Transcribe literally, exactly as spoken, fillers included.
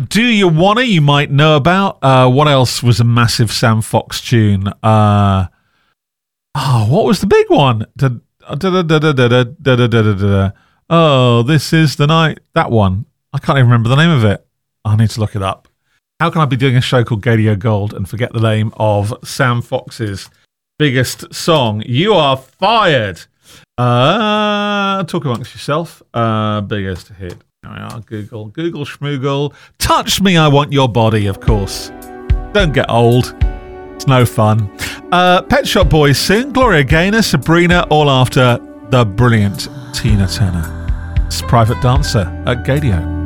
Do You Wanna, you might know about. Uh, what else was a massive Sam Fox tune? Uh, oh, what was the big one? Da, da, da, da, da, da, da, da, da, da, da. Oh, This Is the Night. That one. I can't even remember the name of it. I need to look it up. How can I be doing a show called Gadio Gold and forget the name of Sam Fox's biggest song? You are fired. Uh, talk amongst yourself. Uh, biggest hit. There we are. Google. Google schmoogle. Touch Me, I Want Your Body, of course. Don't get old. It's no fun. Uh, Pet Shop Boys sing. Gloria Gaynor, Sabrina, all after the brilliant Tina Turner. It's Private Dancer at Gadio.